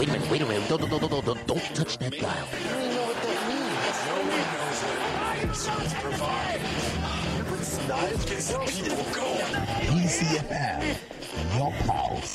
Wait a minute, wait a minute. Don't touch that dial. I don't even know what that means. No one knows it. Provide. It's not. It gets the people going. PCFM, your house.